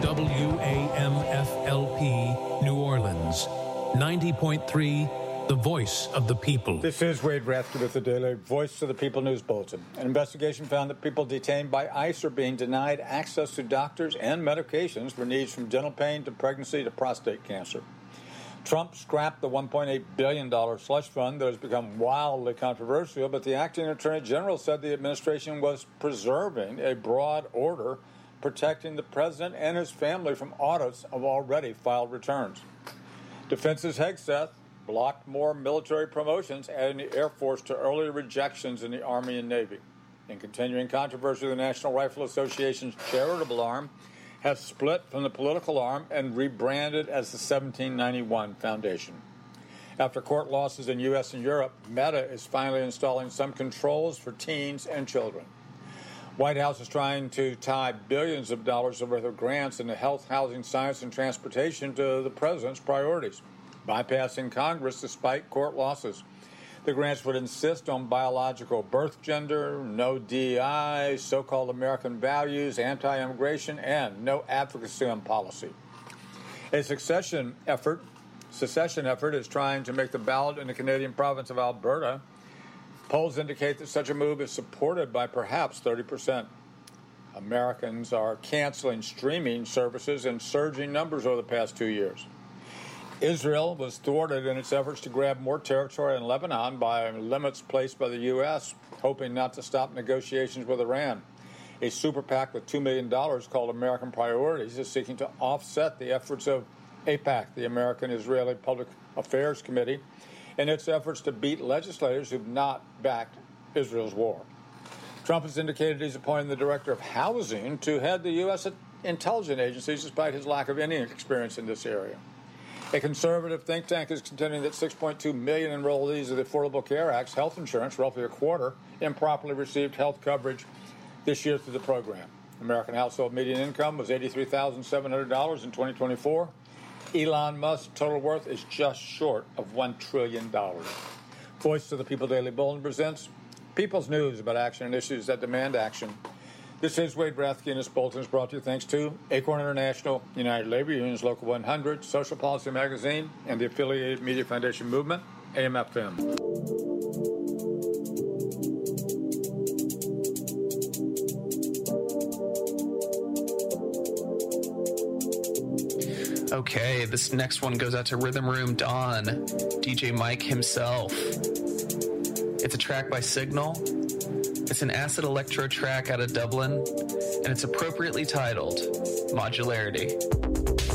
WAMFLP, New Orleans. 90.3, The Voice of the People. This is Wade Rathke with the Daily Voice of the People News Bulletin. An investigation found that people detained by ICE are being denied access to doctors and medications for needs from dental pain to pregnancy to prostate cancer. Trump scrapped the $1.8 billion slush fund that has become wildly controversial, but the acting attorney general said the administration was preserving a broad order protecting the president and his family from audits of already filed returns. Defense's Hegseth blocked more military promotions, adding the Air Force to earlier rejections in the Army and Navy. In continuing controversy, the National Rifle Association's charitable arm has split from the political arm and rebranded as the 1791 Foundation. After court losses in U.S. and Europe, Meta is finally installing some controls for teens and children. White House is trying to tie billions of dollars worth of grants into health, housing, science, and transportation to the president's priorities, bypassing Congress despite court losses. The grants would insist on biological birth gender, no DEI, so-called American values, anti-immigration, and no advocacy on policy. A secession effort is trying to make the ballot in the Canadian province of Alberta. Polls indicate that such a move is supported by perhaps 30%. Americans are canceling streaming services in surging numbers over the past 2 years. Israel was thwarted in its efforts to grab more territory in Lebanon by limits placed by the U.S., hoping not to stop negotiations with Iran. A super PAC with $2 million called American Priorities is seeking to offset the efforts of AIPAC, the American Israeli Public Affairs Committee, in its efforts to beat legislators who have not backed Israel's war. Trump has indicated he's appointing the director of housing to head the U.S. intelligence agencies despite his lack of any experience in this area. A conservative think tank is contending that 6.2 million enrollees of the Affordable Care Act's health insurance, roughly a quarter, improperly received health coverage this year through the program. American household median income was $83,700 in 2024. Elon Musk's total worth is just short of $1 trillion. Voice of the People Daily Bulletin presents People's News about action and issues that demand action. This is Wade Rathke, and this bulletin is brought to you thanks to Acorn International, United Labor Unions Local 100, Social Policy Magazine, and the Affiliated Media Foundation Movement, AM/FM. Okay, this next one goes out to Rhythm Room Dawn, DJ Mike himself. It's a track by Signal. It's an acid electro track out of Dublin, and it's appropriately titled Modularity.